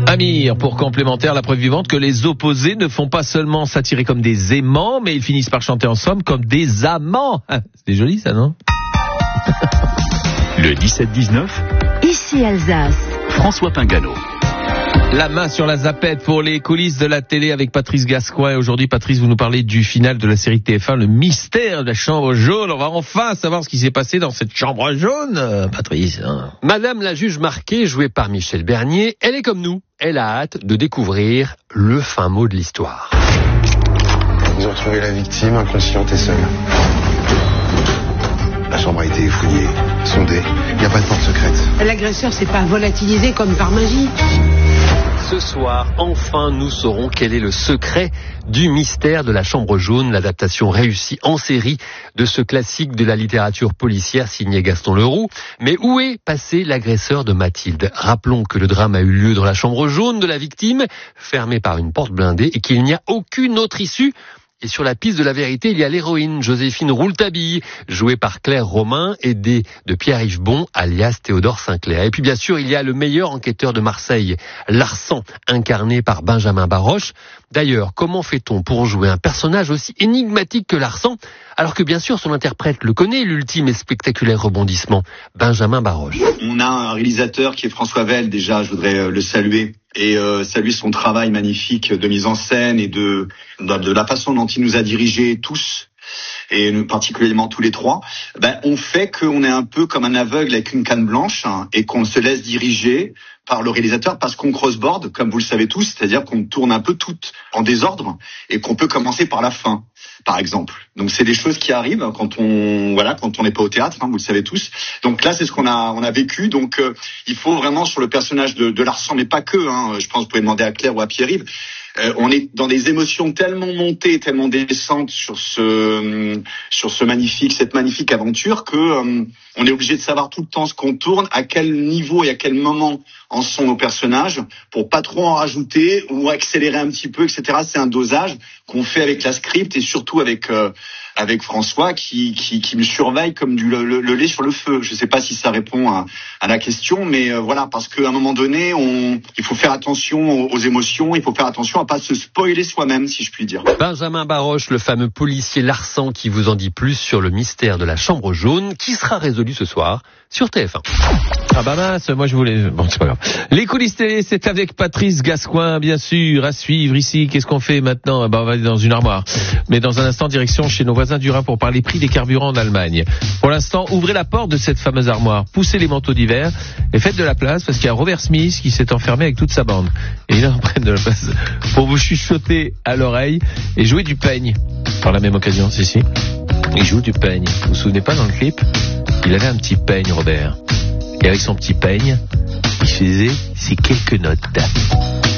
Amir, pour complémentaire, la preuve vivante que les opposés ne font pas seulement s'attirer comme des aimants, mais ils finissent par chanter en somme comme des amants. C'était joli ça, non? Le 17-19, Ici Alsace. François Pingano. La main sur la zapette pour les coulisses de la télé avec Patrice Gascoin. Et aujourd'hui, Patrice, vous nous parlez du final de la série TF1, le mystère de la chambre jaune. On va enfin savoir ce qui s'est passé dans cette chambre jaune, Patrice. Madame la juge Marquet, jouée par Michel Bernier, elle est comme nous. Elle a hâte de découvrir le fin mot de l'histoire. Ils ont retrouvé la victime inconsciente et seule. La chambre a été fouillée, sondée. Il n'y a pas de porte secrète. L'agresseur s'est pas volatilisé comme par magie. Ce soir, enfin, nous saurons quel est le secret du mystère de la chambre jaune, l'adaptation réussie en série de ce classique de la littérature policière signé Gaston Leroux. Mais où est passé l'agresseur de Mathilde? Rappelons que le drame a eu lieu dans la chambre jaune de la victime, fermée par une porte blindée, et qu'il n'y a aucune autre issue. Et sur la piste de la vérité, il y a l'héroïne, Joséphine Rouletabille, jouée par Claire Romain, aidée de Pierre-Yves Bon, alias Théodore Sinclair. Et puis bien sûr, il y a le meilleur enquêteur de Marseille, Larsan, incarné par Benjamin Baroche. D'ailleurs, comment fait-on pour jouer un personnage aussi énigmatique que Larsan, alors que bien sûr son interprète le connaît, l'ultime et spectaculaire rebondissement, Benjamin Baroche. On a un réalisateur qui est François Vell, déjà, je voudrais le saluer. Et saluer son travail magnifique de mise en scène et de la façon dont il nous a dirigés tous, et particulièrement tous les trois. On fait qu'on est un peu comme un aveugle avec une canne blanche, et qu'on se laisse diriger par le réalisateur parce qu'on crossboard, comme vous le savez tous, c'est-à-dire qu'on tourne un peu tout en désordre et qu'on peut commencer par la fin, par exemple. Donc c'est des choses qui arrivent quand on n'est pas au théâtre, vous le savez tous. Donc là c'est ce qu'on a vécu. Donc il faut vraiment sur le personnage de Larsan, mais pas que. Je pense que vous pouvez demander à Claire ou à Pierre-Yves. On est dans des émotions tellement montées, tellement descentes sur cette magnifique aventure que on est obligé de savoir tout le temps ce qu'on tourne, à quel niveau et à quel moment en sont nos personnages, pour pas trop en rajouter ou accélérer un petit peu, etc. C'est un dosage qu'on fait avec la script et surtout avec François qui me surveille comme le lait sur le feu. Je sais pas si ça répond à la question, mais voilà, parce qu'à un moment donné, il faut faire attention aux émotions, il faut faire attention à pas se spoiler soi-même, si je puis dire. Benjamin Baroche, le fameux policier Larsan, qui vous en dit plus sur le mystère de la chambre jaune, qui sera résolu ce soir sur TF1. Ah bah mince, moi je voulais... Bon, c'est pas grave. Les coulisses télé, c'est avec Patrice Gascoin, bien sûr, à suivre ici. Qu'est-ce qu'on fait maintenant? On va aller dans une armoire. Mais dans un instant, direction chez nos voisins du Rhin pour parler prix des carburants en Allemagne. Pour l'instant, ouvrez la porte de cette fameuse armoire, poussez les manteaux d'hiver et faites de la place parce qu'il y a Robert Smith qui s'est enfermé avec toute sa bande. Et il en prenne de la place pour vous chuchoter à l'oreille et jouer du peigne. Par la même occasion, si. Il joue du peigne. Vous vous souvenez pas dans le clip? Il avait un petit peigne, Robert. Et avec son petit peigne, il faisait ces quelques notes.